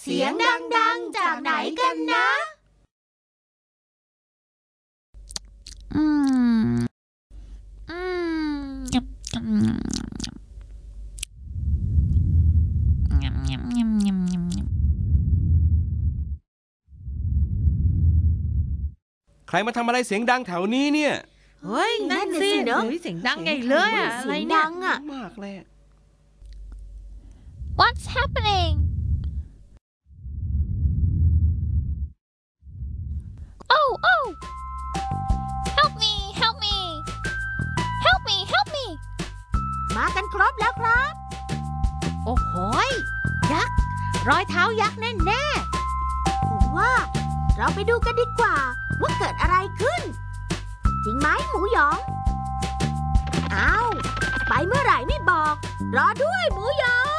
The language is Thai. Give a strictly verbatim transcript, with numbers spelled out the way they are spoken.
เสียงดังๆจากไหนกันนะอืมอืมยำยำยำยำยำยำยำใครมาทำอะไรเสียงดังแถวนี้เนี่ยเฮ้ยนั่นสิเนาะเสียงดังใหญ่เลยอะอะไรเนี่ยดังอะมากเลย What's happening Oh oh Help me help me Help me help me มากันครบแล้วครับโอ้โหยักษ์รอยเท้ายักษ์แน่ๆผมว่าเราไปดูกันดีกว่าว่าเกิดอะไรขึ้นจริงไหมหมูหยองอ้าวไปเมื่อไหร่ไม่บอกรอด้วยหมูหยอง